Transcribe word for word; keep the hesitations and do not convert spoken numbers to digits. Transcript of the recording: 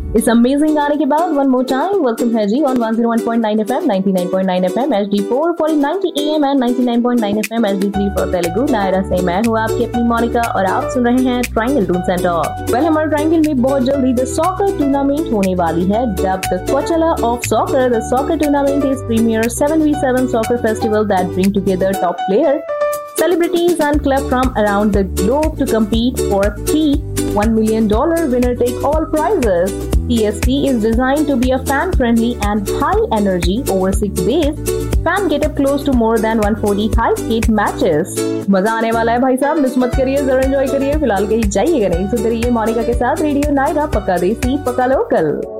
इस अमेजिंग गाने के बाद वन मोर टाइम वेलकम है जी on one zero one point nine FM, ninety nine point nine FM, H D four for ninety am and ninety nine point nine FM, H D three for Telugu. Naira से मैं हूँ आपकी अपनी मोनिका और आप सुन रहे हैं ट्रायंगल टून सेंटर। वेल, हमारे ट्रायंगल में बहुत जल्दी द सॉकर टूर्नामेंट होने वाली है। Dub the कोचेला of soccer, the soccer tournament is premiere seven V seven soccer festival that bring together top player, celebrities and clubs from around the globe to compete for three one million dollar winner-take-all prizes. T S T is designed to be a fan-friendly and high-energy over six days. Fan get up close to more than one forty high-skate matches. मजा आने वाला है भाई साहब, miss मत करिए, जरूर enjoy करिए। फिलहाल कहीं जाइएगा नहीं, सुनते रहिए मोनिका के साथ रेडियो नायरा, पक्का देसी पक्का लोकल।